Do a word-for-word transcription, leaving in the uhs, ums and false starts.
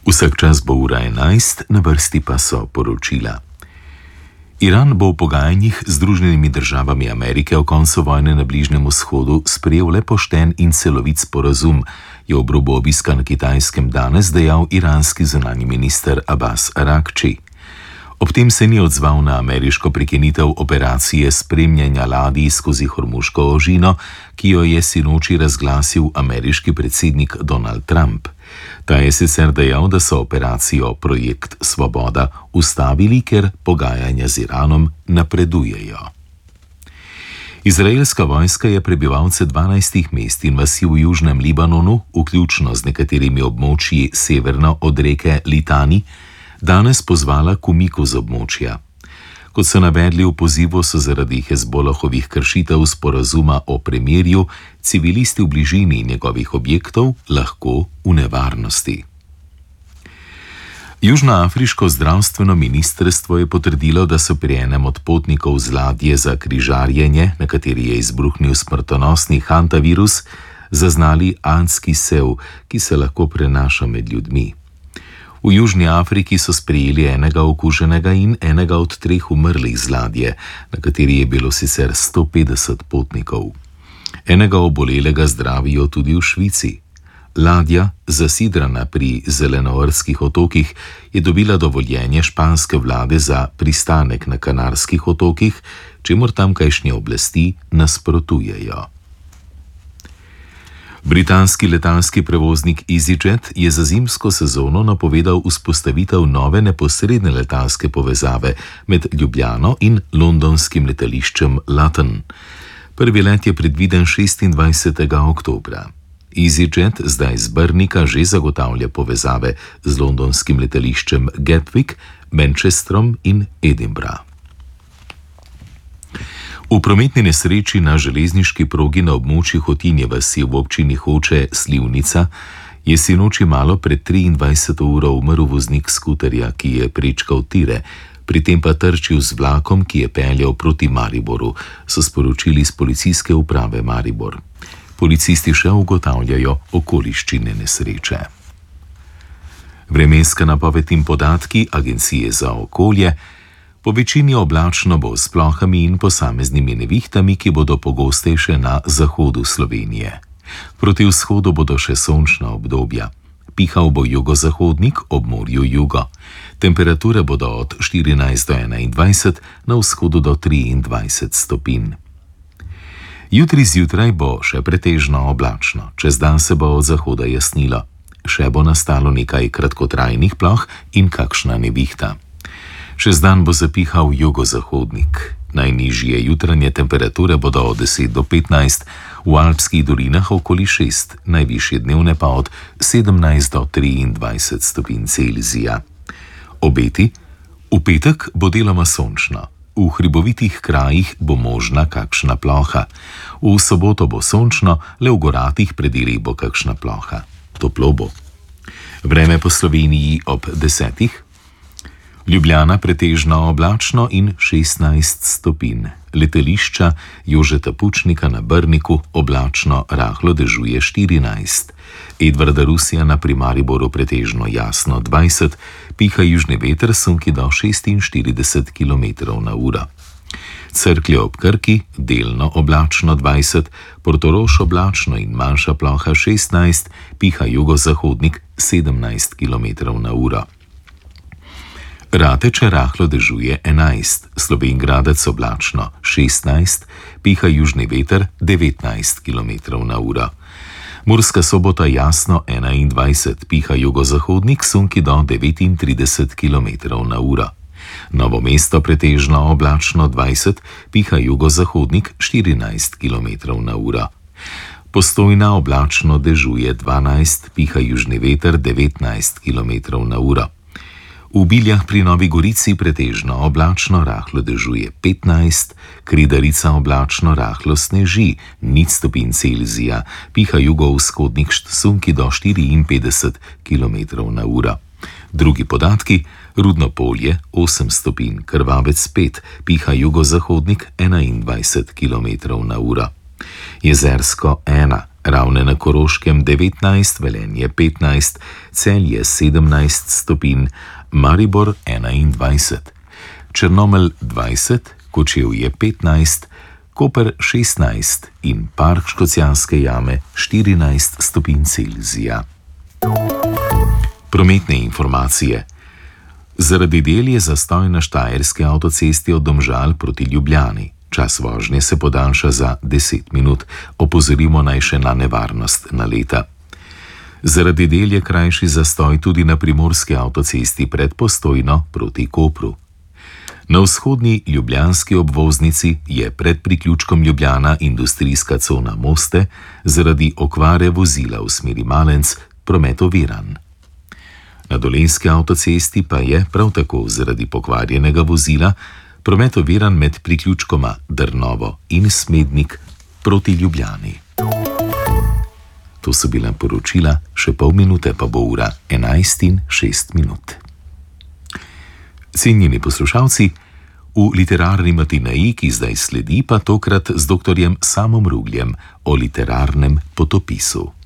Vsak čas bo ura enajst, na vrsti pa so poročila. Iran bo v pogajanjih z Združenimi državami Amerike o koncu vojne na Bližnjem vzhodu sprejel le pošten in celovit sporazum, je ob robu obiska na Kitajskem danes dejal iranski zunanji minister Abbas Araghči. Ob tem se ni odzval na ameriško prekinitev operacije spremljanja ladij skozi Hormuško ožino, ki jo je sinoči razglasil ameriški predsednik Donald Trump. Ta je sicer dejal, da so operacijo Projekt Svoboda ustavili, ker pogajanja z Iranom napredujejo. Izraelska vojska je prebivalce dvanajstih mest in vasi v južnem Libanonu, vključno z nekaterimi območji severno od reke Litani, danes pozvala k umiku z območja. Kot so navedli v pozivu, so zaradi Hezbolahovih kršitev sporazuma o premirju civilisti v bližini njegovih objektov lahko v nevarnosti. Južnoafriško zdravstveno ministrstvo je potrdilo, da so pri enem od potnikov z ladje za križarjenje, na kateri je izbruhnil smrtonosni hantavirus, zaznali antski sev, ki se lahko prenaša med ljudmi. V Južni Afriki so sprejeli enega okuženega in enega od treh umrlih z ladje, na kateri je bilo sicer sto petdeset potnikov. Enega obolelega zdravijo tudi v Švici. Ladja, zasidrana pri Zelenoorskih otokih, je dobila dovoljenje španske vlade za pristanek na Kanarskih otokih, čemur tamkajšnje oblasti nasprotujejo. Britanski letalski prevoznik EasyJet je za zimsko sezono napovedal vzpostavitev nove neposredne letalske povezave med Ljubljano in londonskim letališčem Luton. Prvi let je predviden šestindvajsetega oktobra. EasyJet zdaj z Brnika že zagotavlja povezave z londonskim letališčem Gatwick, Manchesterom in Edinburgh. V prometni nesreči na železniški progi na območju Hotinje vasi v občini Hoče Slivnica je sinoči malo pred triindvajseto uro umrl voznik skuterja, ki je prečkal tire, pri tem pa trčil z vlakom, ki je peljal proti Mariboru, so sporočili iz policijske uprave Maribor. Policisti še ugotavljajo okoliščine nesreče. Vremenska napoved in podatki Agencije za okolje. Po večini oblačno bo s plohami in posameznimi nevihtami, ki bodo pogostejše na zahodu Slovenije. Proti vzhodu bodo še sončna obdobja. Pihal bo jugozahodnik, ob morju jugo. Temperature bodo od štirinajst do enaindvajset, na vzhodu do triindvajset stopinj. Jutri zjutraj bo še pretežno oblačno, čez dan se bo od zahoda jasnilo. Še bo nastalo nekaj kratkotrajnih ploh in kakšna nevihta. Čez dan bo zapihal jugozahodnik. Najnižje jutranje temperature bodo od deset do petnajst, v alpskih dolinah okoli šest, najvišje dnevne pa od sedemnajst do triindvajset stopinj Celzija. Obeti: v petek bo deloma sončno, v hribovitih krajih bo možna kakšna ploha. V soboto bo sončno, le v goratih predelih bo kakšna ploha. Toplo bo. Vreme po Sloveniji ob desetih. Ljubljana pretežno oblačno in šestnajst stopinj. Letališča Jožeta Pučnika na Brniku oblačno, rahlo dežuje štirinajst. Edvarda Rusjana pri Mariboru pretežno jasno dvajset, piha južni veter sunki do šestinštirideset kilometrov na uro. Cerklje ob Krki delno oblačno dvajset, Portorož oblačno in manjša ploha šestnajst, piha jugozahodnik sedemnajst kilometrov na uro. Rateče rahlo dežuje enajst, Slovenj Gradec oblačno šestnajst, piha južni veter devetnajst kilometrov na uro. Murska Sobota jasno enaindvajset, piha jugozahodnik sunki do devetintrideset kilometrov na uro. Novo mesto pretežno oblačno dvajset, piha jugozahodnik štirinajst kilometrov na uro. Postojna oblačno dežuje dvanajst, piha južni veter devetnajst kilometrov na uro. V Biljah pri Novi Gorici pretežno oblačno rahlo dežuje petnajst, Kridarica oblačno rahlo sneži, nič stopinj Celzija, piha jugovzhodnik sunki do štiriinpetdeset kilometrov na uro. Drugi podatki: Rudno Polje osem stopinj, Krvavec pet, piha jugozahodnik enaindvajset kilometrov na uro. Jezersko ena, Ravne na Koroškem devetnajst, Velenje petnajst, Celje sedemnajst stopinj, Maribor enaindvajset, Črnomelj dvajset, Kočevje petnajst, Koper šestnajst in Park Škocjanske jame štirinajst stopinj Celzija. Prometne informacije. Zaradi del je zastoj na Štajerski avtocesti od Domžal proti Ljubljani. Čas vožnje se podaljša za deset minut. Opozorimo naj še na nevarnost naleta. Zaradi del je krajši zastoj tudi na Primorski avtocesti pred Postojno proti Kopru. Na vzhodni ljubljanski obvoznici je pred priključkom Ljubljana industrijska cona Moste zaradi okvare vozila v smeri Malenc promet oviran. Na Dolenjski avtocesti pa je prav tako zaradi pokvarjenega vozila promet oviran med priključkoma Drnovo in Smednik proti Ljubljani. To so bila poročila, še pol minute pa bo ura enajst in šest minut. Cenjeni poslušalci, v literarni matineji, ki zdaj sledi, pa tokrat z doktorjem Samom Rugljem o literarnem potopisu.